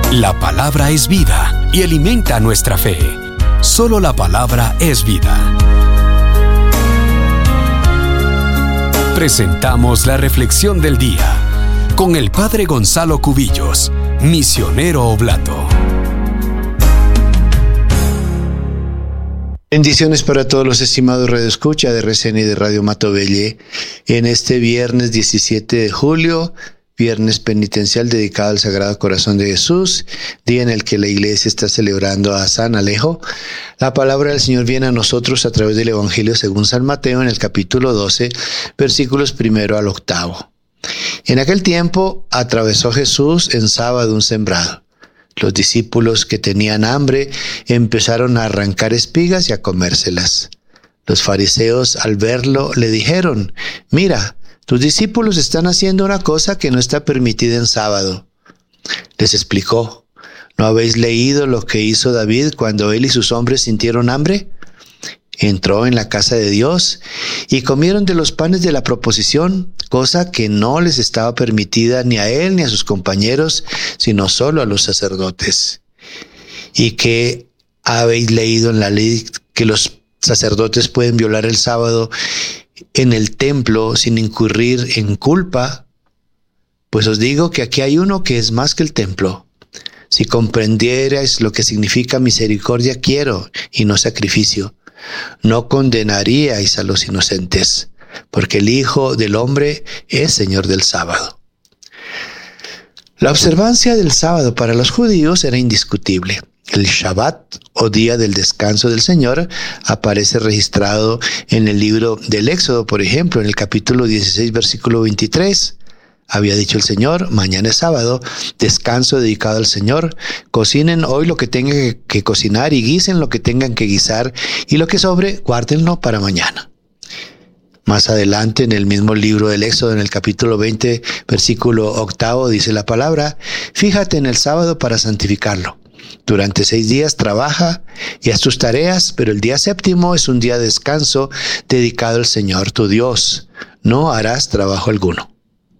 La palabra es vida y alimenta nuestra fe. Solo la palabra es vida. Presentamos la reflexión del día con el Padre Gonzalo Cubillos, misionero oblato. Bendiciones para todos los estimados radioescucha de RCN y de Radio Matovelle en este viernes 17 de julio, viernes penitencial dedicado al Sagrado Corazón de Jesús, día en el que la Iglesia está celebrando a San Alejo. La palabra del Señor viene a nosotros a través del Evangelio según San Mateo en el capítulo 12, versículos 1 al 8. En aquel tiempo atravesó Jesús en sábado un sembrado. Los discípulos que tenían hambre empezaron a arrancar espigas y a comérselas. Los fariseos al verlo le dijeron: «Mira, tus discípulos están haciendo una cosa que no está permitida en sábado». Les explicó: «¿No habéis leído lo que hizo David cuando él y sus hombres sintieron hambre? Entró en la casa de Dios y comieron de los panes de la proposición, cosa que no les estaba permitida ni a él ni a sus compañeros, sino solo a los sacerdotes. ¿Y qué habéis leído en la ley que los sacerdotes pueden violar el sábado en el templo sin incurrir en culpa? Pues os digo que aquí hay uno que es más que el templo. Si comprendierais lo que significa misericordia quiero y no sacrificio, no condenaríais a los inocentes, porque el Hijo del Hombre es Señor del sábado». La observancia del sábado para los judíos era indiscutible. El Shabbat, o día del descanso del Señor, aparece registrado en el libro del Éxodo, por ejemplo, en el capítulo 16, versículo 23. Había dicho el Señor: «Mañana es sábado, descanso dedicado al Señor. Cocinen hoy lo que tengan que cocinar y guisen lo que tengan que guisar, y lo que sobre, guárdenlo para mañana». Más adelante, en el mismo libro del Éxodo, en el capítulo 20, versículo 8, dice la palabra: «Fíjate en el sábado para santificarlo. Durante 6 días trabaja y haz tus tareas, pero el día séptimo es un día de descanso dedicado al Señor tu Dios. No harás trabajo alguno».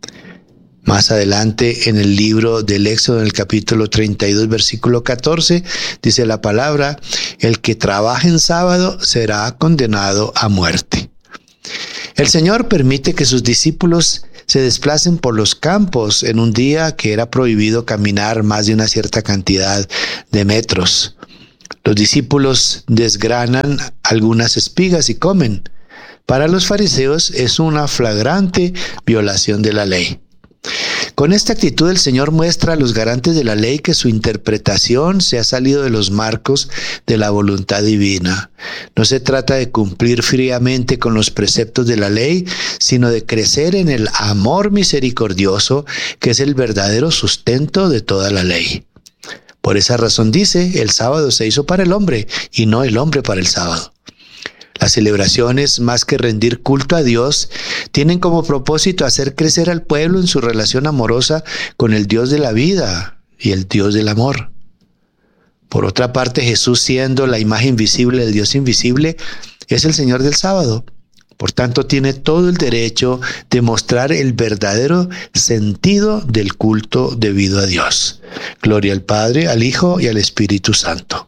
Más adelante, en el libro del Éxodo, en el capítulo 32, versículo 14, dice la palabra: «El que trabaja en sábado será condenado a muerte». El Señor permite que sus discípulos se desplacen por los campos en un día que era prohibido caminar más de una cierta cantidad de metros. Los discípulos desgranan algunas espigas y comen. Para los fariseos es una flagrante violación de la ley. Con esta actitud el Señor muestra a los garantes de la ley que su interpretación se ha salido de los marcos de la voluntad divina. No se trata de cumplir fríamente con los preceptos de la ley, sino de crecer en el amor misericordioso, que es el verdadero sustento de toda la ley. Por esa razón dice: «El sábado se hizo para el hombre y no el hombre para el sábado». Las celebraciones, más que rendir culto a Dios, tienen como propósito hacer crecer al pueblo en su relación amorosa con el Dios de la vida y el Dios del amor. Por otra parte, Jesús, siendo la imagen visible del Dios invisible, es el Señor del sábado. Por tanto, tiene todo el derecho de mostrar el verdadero sentido del culto debido a Dios. Gloria al Padre, al Hijo y al Espíritu Santo.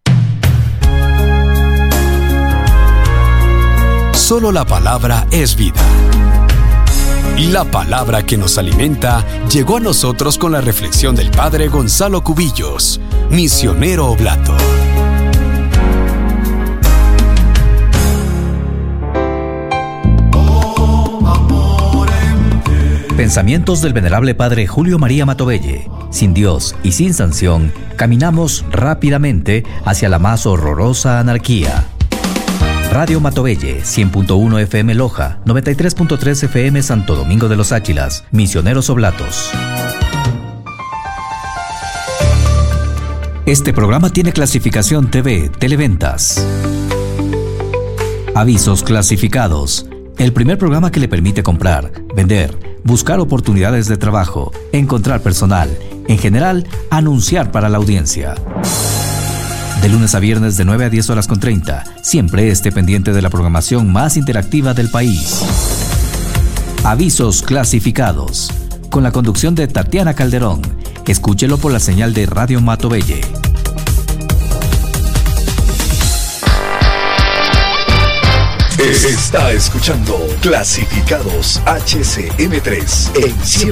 Solo la palabra es vida. La palabra que nos alimenta llegó a nosotros con la reflexión del Padre Gonzalo Cubillos, misionero oblato. Pensamientos del venerable Padre Julio María Matovelle. Sin Dios y sin sanción, caminamos rápidamente hacia la más horrorosa anarquía. Radio Matovelle, 100.1 FM Loja, 93.3 FM Santo Domingo de los Áchilas, misioneros oblatos. Este programa tiene clasificación TV, Televentas. Avisos clasificados. El primer programa que le permite comprar, vender, buscar oportunidades de trabajo, encontrar personal, en general, anunciar para la audiencia. De lunes a viernes de 9 a 10 horas con 30. Siempre esté pendiente de la programación más interactiva del país. Avisos clasificados. Con la conducción de Tatiana Calderón. Escúchelo por la señal de Radio Matovelle. Está escuchando Clasificados HCM3 en 100.3.